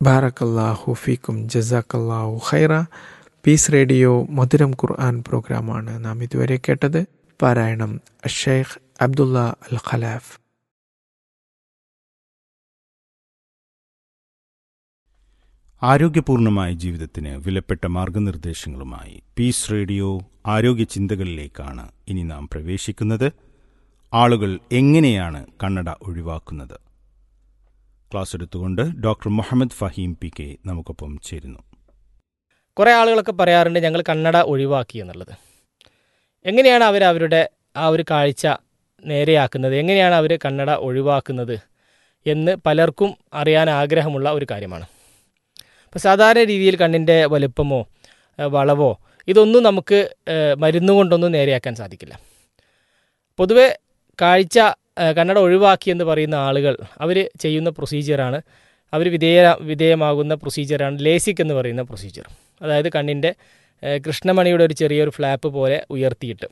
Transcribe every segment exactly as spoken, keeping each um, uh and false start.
ബാറക്കല്ലാഹു ഫീക്കും ജസാക്കല്ലാഹു ഖൈറ. പീസ് റേഡിയോ മധുരം ഖുർആൻ പ്രോഗ്രാമാണ് നാം ഇതുവരെ കേട്ടത്. പാരായണം ഷെയ്ഖ് അബ്ദുള്ള അൽ ഖലാഫ്. ആരോഗ്യപൂർണമായ ജീവിതത്തിന് വിലപ്പെട്ട മാർഗനിർദ്ദേശങ്ങളുമായി പീസ് റേഡിയോ ആരോഗ്യ ചിന്തകളിലേക്കാണ് ഇനി നാം പ്രവേശിക്കുന്നത്. ആളുകൾ എങ്ങനെയാണ് കണ്ണട ഒഴിവാക്കുന്നത്? ക്ലാസ് എടുത്തുകൊണ്ട് doctor Muhammad Faheem P K നമുക്കൊപ്പം ചേരുന്നു. കുറേ ആളുകളൊക്കെ പറയാറുണ്ട് ഞങ്ങൾ കണ്ണട ഒഴിവാക്കി എന്നുള്ളത്. എങ്ങനെയാണ് അവർ അവരുടെ ആ ഒരു കാഴ്ച നേരെയാക്കുന്നത്, എങ്ങനെയാണ് അവർ കണ്ണട ഒഴിവാക്കുന്നത് എന്ന് പലർക്കും അറിയാൻ ആഗ്രഹമുള്ള ഒരു കാര്യമാണ്. ഇപ്പോൾ സാധാരണ രീതിയിൽ കണ്ണിൻ്റെ വലുപ്പമോ വളവോ ഇതൊന്നും നമുക്ക് മരുന്നുകൊണ്ടൊന്നും നേരെയാക്കാൻ സാധിക്കില്ല. പൊതുവെ കാഴ്ച കണ്ണട ഒഴിവാക്കി എന്ന് പറയുന്ന ആളുകൾ അവർ ചെയ്യുന്ന പ്രൊസീജിയറാണ്, അവർ വിധേയ വിധേയമാകുന്ന പ്രൊസീജിയറാണ് ലേസിക് എന്ന് പറയുന്ന പ്രൊസീജിയർ. അതായത് കണ്ണിൻ്റെ കൃഷ്ണമണിയുടെ ഒരു ചെറിയൊരു ഫ്ലാപ്പ് പോലെ ഉയർത്തിയിട്ട്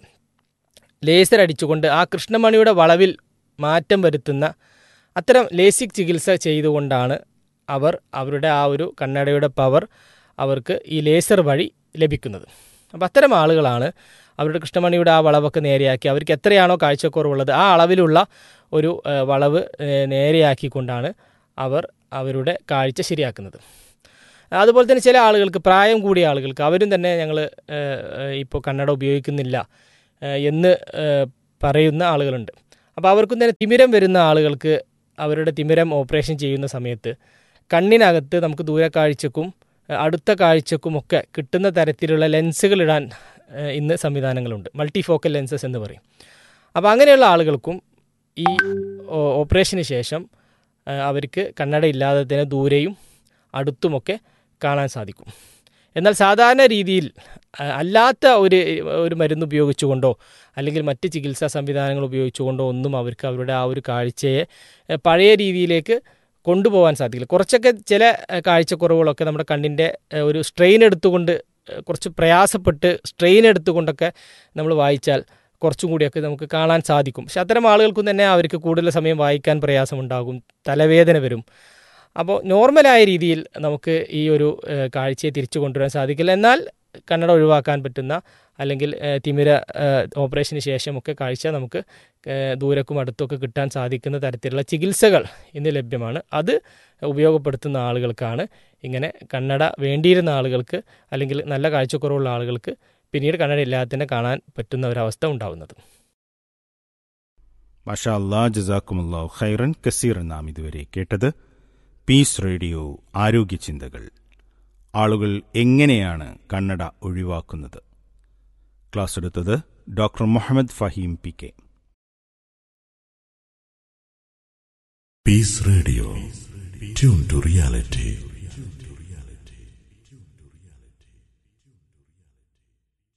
ലേസർ അടിച്ചുകൊണ്ട് ആ കൃഷ്ണമണിയുടെ വളവിൽ മാറ്റം വരുത്തുന്ന അത്തരം ലേസിക് ചികിത്സ ചെയ്തുകൊണ്ടാണ് അവർ അവരുടെ ആ ഒരു കണ്ണടയുടെ പവർ അവർക്ക് ഈ ലേസർ വഴി ലഭിക്കുന്നത്. അപ്പോൾ അത്തരം ആളുകളാണ് അവരുടെ കൃഷ്ണമണിയുടെ ആ വളവൊക്കെ നേരെയാക്കി അവർക്ക് എത്രയാണോ കാഴ്ചക്കുറവുള്ളത് ആ അളവിലുള്ള ഒരു വളവ് നേരെയാക്കിക്കൊണ്ടാണ് അവർ അവരുടെ കാഴ്ച ശരിയാക്കുന്നത്. അതുപോലെ തന്നെ ചില ആളുകൾക്ക്, പ്രായം കൂടിയ ആളുകൾക്ക്, അവരും തന്നെ ഞങ്ങൾ ഇപ്പോൾ കണ്ണട ഉപയോഗിക്കുന്നില്ല എന്ന് പറയുന്ന ആളുകളുണ്ട്. അപ്പോൾ അവർക്കും തന്നെ തിമിരം വരുന്ന ആളുകൾക്ക് അവരുടെ തിമിരം ഓപ്പറേഷൻ ചെയ്യുന്ന സമയത്ത് കണ്ണിനകത്ത് നമുക്ക് ദൂരക്കാഴ്ചക്കും അടുത്ത കാഴ്ചക്കുമൊക്കെ കിട്ടുന്ന തരത്തിലുള്ള ലെൻസുകൾ ഇടാൻ ഇന്ന് സംവിധാനങ്ങളുണ്ട്, മൾട്ടിഫോക്കൽ ലെൻസസ് എന്ന് പറയും. അപ്പോൾ അങ്ങനെയുള്ള ആളുകൾക്കും ഈ ഓപ്പറേഷന് ശേഷം അവർക്ക് കണ്ണട ഇല്ലാതെ തന്നെ ദൂരെയും അടുത്തുമൊക്കെ കാണാൻ സാധിക്കും. എന്നാൽ സാധാരണ രീതിയിൽ അല്ലാത്ത ഒരു ഒരു മരുന്ന് ഉപയോഗിച്ചുകൊണ്ടോ അല്ലെങ്കിൽ മറ്റ് ചികിത്സാ സംവിധാനങ്ങൾ ഉപയോഗിച്ചുകൊണ്ടോ ഒന്നും അവർക്ക് അവരുടെ ആ ഒരു കാഴ്ചയെ പഴയ രീതിയിലേക്ക് കൊണ്ടുപോകാൻ സാധിക്കില്ല. കുറച്ചൊക്കെ ചില കാഴ്ചക്കുറവുകളൊക്കെ നമ്മുടെ കണ്ണിൻ്റെ ഒരു സ്ട്രെയിൻ എടുത്തുകൊണ്ട് കുറച്ച് പ്രയാസപ്പെട്ട് സ്ട്രെയിൻ എടുത്തുകൊണ്ടൊക്കെ നമ്മൾ വായിച്ചാൽ കുറച്ചും കൂടിയൊക്കെ നമുക്ക് കാണാൻ സാധിക്കും. പക്ഷെ അത്തരം ആളുകൾക്കും തന്നെ അവർക്ക് കൂടുതൽ സമയം വായിക്കാൻ പ്രയാസമുണ്ടാകും, തലവേദന വരും. അപ്പോൾ നോർമലായ രീതിയിൽ നമുക്ക് ഈ ഒരു കാഴ്ചയെ തിരിച്ചു കൊണ്ടുവരാൻ സാധിക്കില്ല. എന്നാൽ കണ്ണട ഒഴിവാക്കാൻ പറ്റുന്ന അല്ലെങ്കിൽ തിമിര ഓപ്പറേഷന് ശേഷമൊക്കെ കാഴ്ച നമുക്ക് ദൂരക്കും അടുത്തൊക്കെ കിട്ടാൻ സാധിക്കുന്ന തരത്തിലുള്ള ചികിത്സകൾ ഇന്ന് ലഭ്യമാണ്. അത് ഉപയോഗപ്പെടുത്തുന്ന ആളുകൾക്കാണ് ഇങ്ങനെ കണ്ണട വേണ്ടിയിരുന്ന ആളുകൾക്ക് അല്ലെങ്കിൽ നല്ല കാഴ്ചക്കുറവുള്ള ആളുകൾക്ക് പിന്നീട് കണ്ണട ഇല്ലാതെ തന്നെ കാണാൻ പറ്റുന്ന ഒരവസ്ഥ ഉണ്ടാവുന്നത്. മാഷാ അല്ലാഹ്, ജസാക്കുമുല്ലാഹു ഖൈറൻ കസീർ. നാം ഇതുവരെ കേട്ടത് പീസ് റേഡിയോ ആരോഗ്യ ചിന്തകൾ. ആളുകൾ എങ്ങനെയാണ് കണ്ണട ഒഴിവാക്കുന്നത്? ക്ലാസ് എടുത്തത് doctor Muhammad Faheem P K. Piece radio, tune to reality.